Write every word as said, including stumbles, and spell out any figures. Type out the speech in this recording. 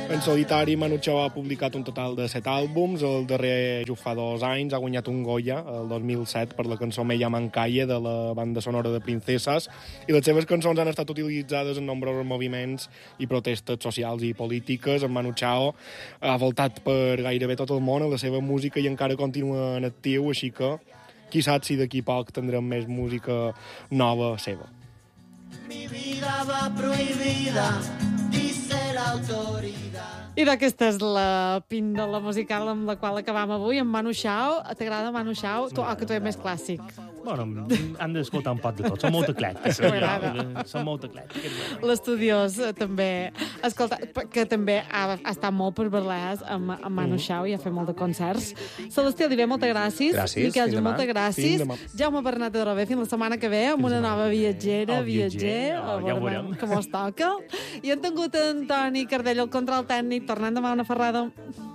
En solitari, Manu Chao ha publicat un total de set àlbums. El darrer, just fa dos anys, ha guanyat un Goya, el dos mil set, per la cançó Me llaman Calle, de la banda sonora de Princesas, i les seves cançons han estat utilitzades en nombrosos moviments i protestes socials i polítiques. En Manu Chao ha voltat per gairebé tot el món, la seva música, i encara continua en actiu, així que qui sap si d'aquí poc tindrem més música nova seva. Mi vida va prohibida, dice la autoridad. I d'aquesta és la pinta, la musical amb la qual acabam avui, amb Manu Chao. T'agrada Manu Chao? Tu, ah, que tu ets més clàssic. Bueno, han d'escoltar un poc de tot. Són molt eclèctics. Són molt eclèctics. L'Estudiós també, escolta, que també ha, ha estat molt per Berlès amb, amb Manu Chao i ha fet molt de concerts. Celestí Oliver, moltes gràcies. Gràcies. Miquel Fins Ju, demà. moltes gràcies. Fins demà. Jaume Bernat de Robé, fins la setmana que ve, amb una nova viatgera, El viatger. viatger, Oh, a ja ho veure veurem. com us toca. I hem tingut en Toni Cardell, el control tècnic, tornant demà a una ferrada.